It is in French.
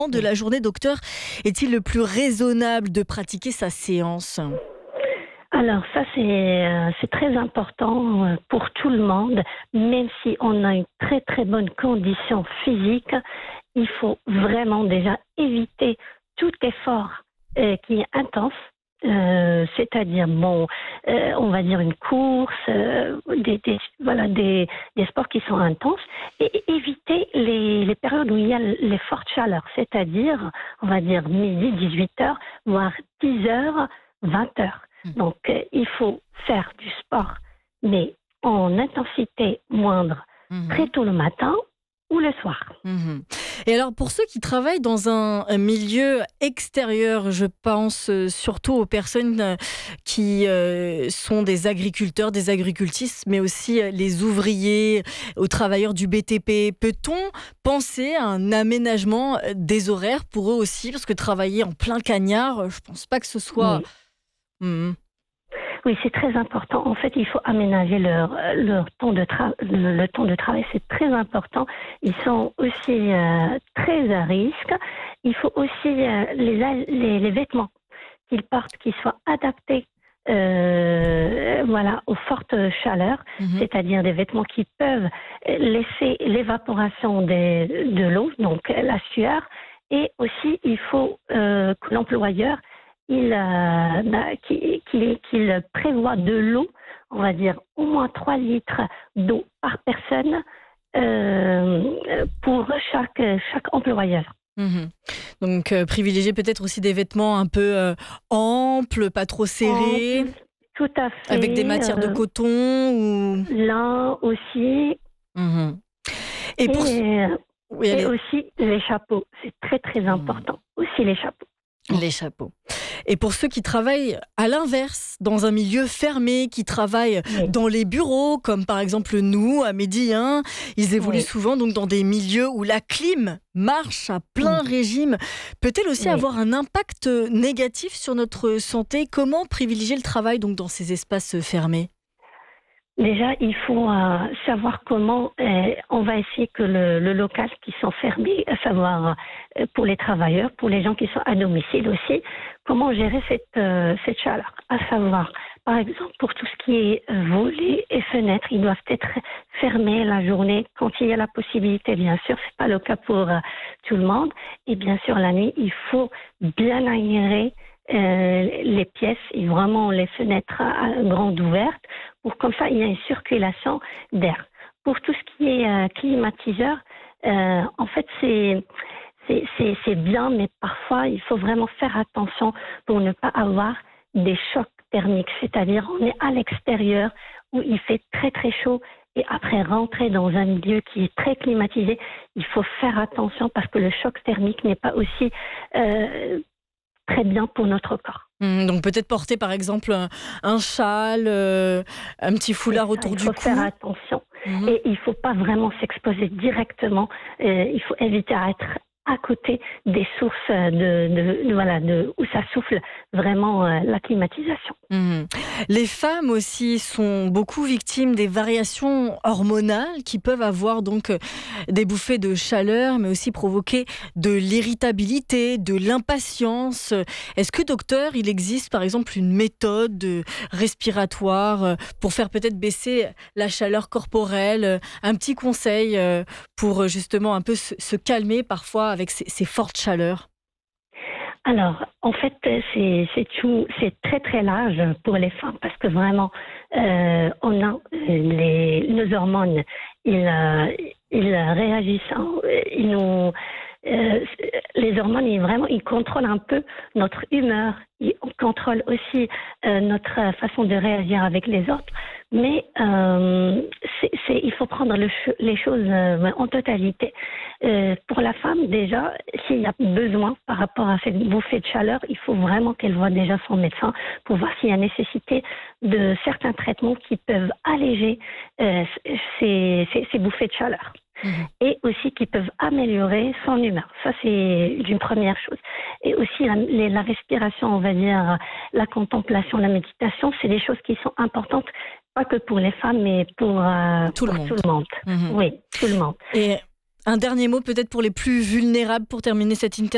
De la journée, docteur, est-il le plus raisonnable de pratiquer sa séance? Alors ça, c'est très important pour tout le monde. Même si on a une très très bonne condition physique, il faut vraiment déjà éviter tout effort qui est intense. C'est-à-dire on va dire une course, des sports qui sont intenses, et éviter les périodes où il y a les fortes chaleurs, c'est-à-dire on va dire midi, 18h, voire 10h, 20h. Donc il faut faire du sport, mais en intensité moindre, très tôt le matin ou le soir. Et alors, pour ceux qui travaillent dans un milieu extérieur, je pense surtout aux personnes qui sont des agriculteurs, des agricultrices, mais aussi les ouvriers, aux travailleurs du BTP. Peut-on penser à un aménagement des horaires pour eux aussi? Parce que travailler en plein cagnard, je ne pense pas que ce soit... Oui. Oui, c'est très important. En fait, il faut aménager leur temps de travail. Le temps de travail, c'est très important. Ils sont aussi très à risque. Il faut aussi les vêtements qu'ils portent, qu'ils soient adaptés aux fortes chaleurs, c'est-à-dire des vêtements qui peuvent laisser l'évaporation de l'eau, donc la sueur. Et aussi, il faut que l'employeur qu'il prévoit de l'eau, on va dire au moins 3 litres d'eau par personne pour chaque employeur. Donc, privilégier peut-être aussi des vêtements un peu amples, pas trop serrés. Tout à fait. Avec des matières de coton ou... Lin aussi. Et aussi les chapeaux. C'est très très important. Aussi les chapeaux. Les chapeaux. Et pour ceux qui travaillent à l'inverse, dans un milieu fermé, qui travaillent dans les bureaux, comme par exemple nous, à Midi, ils évoluent souvent donc dans des milieux où la clim marche à plein régime. Peut-elle aussi avoir un impact négatif sur notre santé? Comment privilégier le travail donc dans ces espaces fermés? Déjà, il faut savoir comment on va essayer que le local qui sont fermés, à savoir pour les travailleurs, pour les gens qui sont à domicile aussi, comment gérer cette chaleur. À savoir, par exemple, pour tout ce qui est volets et fenêtres, ils doivent être fermés la journée quand il y a la possibilité, bien sûr. C'est pas le cas pour tout le monde. Et bien sûr, la nuit, il faut bien aérer les pièces et vraiment les fenêtres grandes ouvertes pour comme ça il y a une circulation d'air. Pour tout ce qui est climatiseur, en fait c'est bien, mais parfois il faut vraiment faire attention pour ne pas avoir des chocs thermiques, c'est-à-dire on est à l'extérieur où il fait très très chaud et après rentrer dans un milieu qui est très climatisé, il faut faire attention parce que le choc thermique n'est pas aussi très bien pour notre corps. Donc peut-être porter par exemple un châle, un petit foulard autour du cou. Il faut faire attention. Et il ne faut pas vraiment s'exposer directement. Il faut éviter à être à côté des sources où ça souffle vraiment la climatisation. Les femmes aussi sont beaucoup victimes des variations hormonales qui peuvent avoir donc des bouffées de chaleur, mais aussi provoquer de l'irritabilité, de l'impatience. Est-ce que, docteur, il existe par exemple une méthode respiratoire pour faire peut-être baisser la chaleur corporelle? Un petit conseil pour justement un peu se calmer parfois avec ces fortes chaleurs? Alors, en fait, c'est très très large pour les femmes parce que vraiment, on a nos hormones, ils réagissent, les hormones, ils contrôlent un peu notre humeur, ils contrôlent aussi notre façon de réagir avec les autres. Mais il faut prendre les choses en totalité. Pour la femme, déjà, s'il y a besoin par rapport à cette bouffée de chaleur, il faut vraiment qu'elle voie déjà son médecin pour voir s'il y a nécessité de certains traitements qui peuvent alléger ces bouffées de chaleur. Et aussi qui peuvent améliorer son humeur. Ça, c'est une première chose. Et aussi la respiration, on va dire, la contemplation, la méditation, c'est des choses qui sont importantes, pas que pour les femmes, mais pour tout le monde. Oui, tout le monde. Et un dernier mot peut-être pour les plus vulnérables pour terminer cette interview.